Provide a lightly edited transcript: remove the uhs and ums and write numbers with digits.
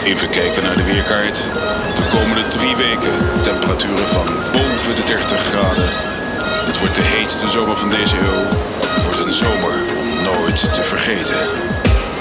Even kijken naar de weerkaart. De komende 3 weken temperaturen van boven de 30 graden. Het wordt de heetste zomer van deze eeuw. Het wordt een zomer om nooit te vergeten.